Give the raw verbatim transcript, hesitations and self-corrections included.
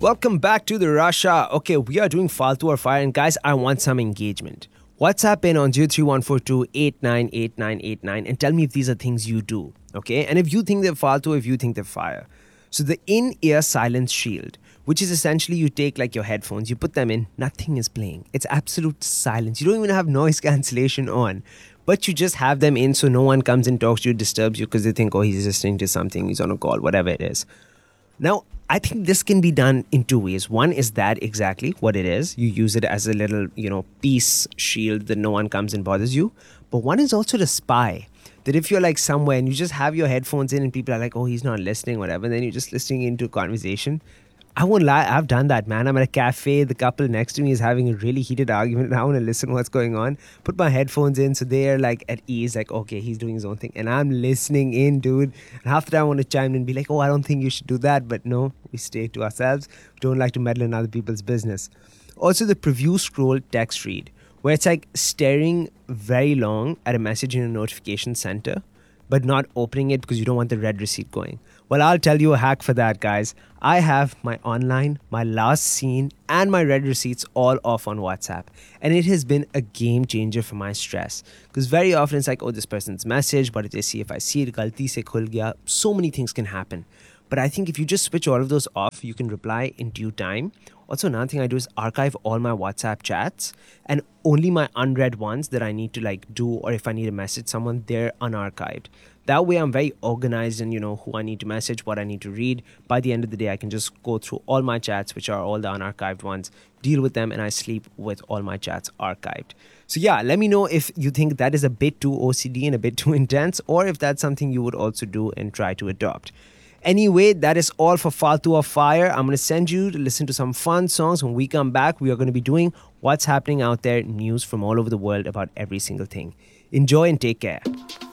Welcome back to the Russia. Okay, we are doing Faltu or Fire, and guys, I want some engagement. WhatsApp in on zero three one four two eight nine eight nine eight nine and tell me if these are things you do, okay? And if you think they're Faltu, if you think they're fire. So the in-ear silence shield, which is essentially you take like your headphones, you put them in, nothing is playing. It's absolute silence. You don't even have noise cancellation on, but you just have them in so no one comes and talks to you, disturbs you because they think, oh, he's listening to something, he's on a call, whatever it is. Now, I think this can be done in two ways. One is that exactly what it is. You use it as a little, you know, peace shield that no one comes and bothers you. But one is also to spy. That if you're like somewhere and you just have your headphones in and people are like, oh, he's not listening, whatever, then you're just listening into a conversation. I won't lie, I've done that, man. I'm at a cafe, the couple next to me is having a really heated argument and I want to listen to what's going on. Put my headphones in so they're like at ease, like, okay, he's doing his own thing. And I'm listening in, dude. And half the time I want to chime in and be like, oh, I don't think you should do that. But no, we stay to ourselves. We don't like to meddle in other people's business. Also, the preview scroll text read, where it's like staring very long at a message in a notification center, but not opening it because you don't want the red receipt going. Well, I'll tell you a hack for that, guys. I have my online, my last seen, and my read receipts all off on WhatsApp. And it has been a game changer for my stress. Because very often it's like, oh, this person's message, what did they see? If I see it, galti se khul gaya. So many things can happen. But I think if you just switch all of those off, you can reply in due time. Also, another thing I do is archive all my WhatsApp chats and only my unread ones that I need to like do, or if I need to message someone, they're unarchived. That way I'm very organized in, you know, who I need to message, what I need to read. By the end of the day, I can just go through all my chats, which are all the unarchived ones, deal with them, and I sleep with all my chats archived. So yeah, let me know if you think that is a bit too O C D and a bit too intense, or if that's something you would also do and try to adopt. Anyway, that is all for Faltu or Fire. I'm going to send you to listen to some fun songs. When we come back, we are going to be doing what's happening out there, news from all over the world about every single thing. Enjoy and take care.